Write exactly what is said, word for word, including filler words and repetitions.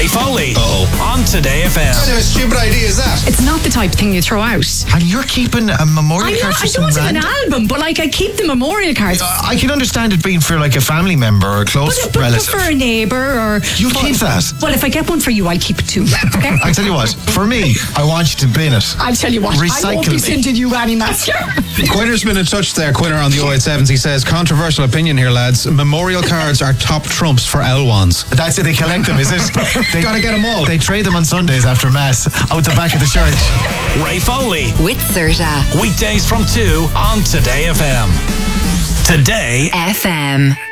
Foley. Uh-oh. On Today F M. What kind of a stupid idea is that? It's not the type of thing you throw out. And you're keeping a memorial I, card know, for I some don't have an random... album, but like I keep the memorial cards. I can understand it being for like a family member or a close But, but, but relative. for a neighbour or... You'll keep that. Well, if I get one for you, I'll keep it too. Okay? I tell you what, for me, I want you to bin it. I'll tell you what, I Recycle won't be me. sending you any master. Quinner's been in touch there, Quinner on the oh eight sevens. He says, controversial opinion here, lads. Memorial cards are top trumps for L ones. That's it, they collect them, is it? They Gotta get them all. They trade them on Sundays after Mass, out the back of the church. Ray Foley. With Serta. Weekdays from two on Today F M. Today F M.